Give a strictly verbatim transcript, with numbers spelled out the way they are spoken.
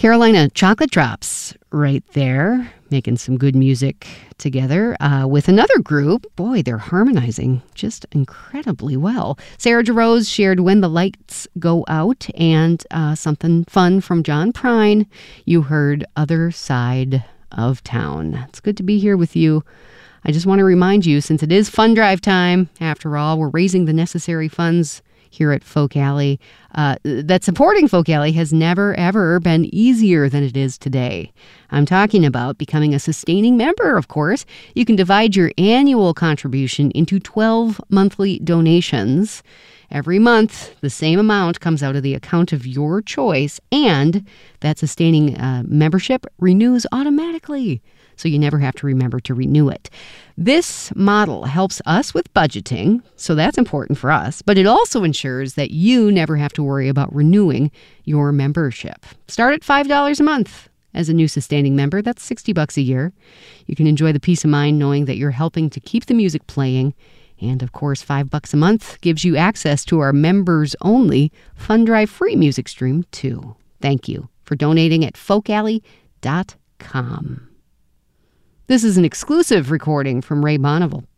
Carolina Chocolate Drops right there, making some good music together uh, with another group. Boy, they're harmonizing just incredibly well. Sarah DeRose shared When the Lights Go Out, and uh, something fun from John Prine. You heard Other Side of Town. It's good to be here with you. I just want to remind you, since it is fund drive time, after all, we're raising the necessary funds here at Folk Alley, uh, that supporting Folk Alley has never, ever been easier than it is today. I'm talking about becoming a sustaining member, of course. You can divide your annual contribution into twelve monthly donations. Every month, the same amount comes out of the account of your choice, and that sustaining uh, membership renews automatically, so you never have to remember to renew it. This model helps us with budgeting, so that's important for us, but it also ensures that you never have to worry about renewing your membership. Start at five dollars a month. As a new sustaining member, that's sixty bucks a year. You can enjoy the peace of mind knowing that you're helping to keep the music playing. And of course, five bucks a month gives you access to our members-only Fund Drive free music stream, too. Thank you for donating at folk alley dot com. This is an exclusive recording from Ray Bonneville.